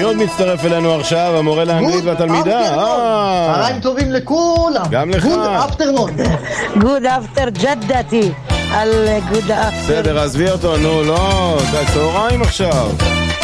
עוד מצטרף אלינו עכשיו? המורה לאנגלית והתלמידה. צהריים טובים לכולם. גם לך. Good afternoon. Good after ג'דתי. על good after. בסדר, עזבי אותו, נו, לא, צהריים עכשיו.